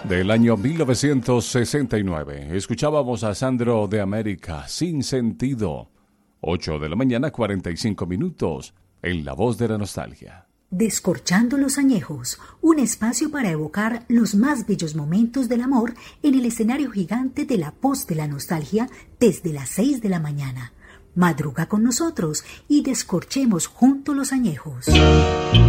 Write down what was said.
Del año 1969. Escuchábamos a Sandro de América, Sin Sentido. 8 de la mañana, 45 minutos, en La Voz de la Nostalgia. Descorchando los añejos, un espacio para evocar los más bellos momentos del amor en el escenario gigante de La Voz de la Nostalgia desde las 6 de la mañana. Madruga con nosotros y descorchemos juntos los añejos.